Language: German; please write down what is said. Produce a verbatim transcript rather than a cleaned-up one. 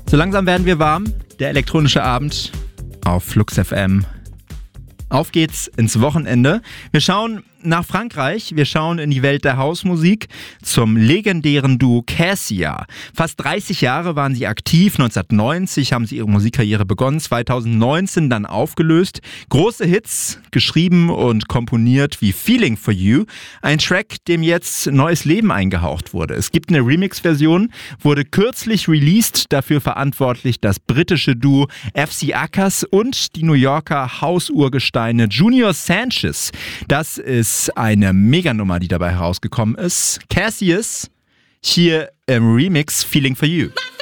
So langsam werden wir warm. Der elektronische Abend auf Flux F M. Auf geht's ins Wochenende. Wir schauen nach Frankreich, wir schauen in die Welt der Hausmusik zum legendären Duo Cassia. Fast dreißig Jahre waren sie aktiv, neunzehnhundertneunzig haben sie ihre Musikkarriere begonnen, zweitausendneunzehn dann aufgelöst. Große Hits, geschrieben und komponiert wie Feeling for You, ein Track, dem jetzt neues Leben eingehaucht wurde. Es gibt eine Remix-Version, wurde kürzlich released, dafür verantwortlich das britische Duo F C Ackers und die New Yorker Hausurgesteine Junior Sanchez. Das ist eine Meganummer, die dabei herausgekommen ist. Cassius, hier im Remix Feeling for You.